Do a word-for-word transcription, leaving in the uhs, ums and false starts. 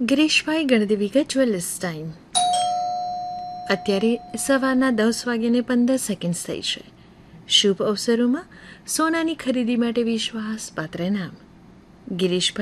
Girishbhai ગણદેવીકા jewellers time અત્યારે સવારના દસ વાગ્યાને પંદર સેકન્ડ થઈ છે. શુભ અવસરોમાં સોનાની ખરીદી માટે વિશ્વાસપાત્ર નામ ગિરીશભાઈ